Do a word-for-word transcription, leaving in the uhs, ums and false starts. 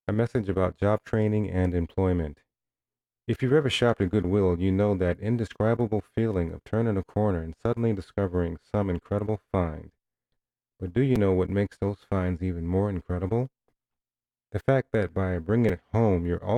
A message about job training and employment. If you've ever shopped at Goodwill, you know that indescribable feeling of turning a corner and suddenly discovering some incredible find. But do you know what makes those finds even more incredible? The fact that by bringing it home, you're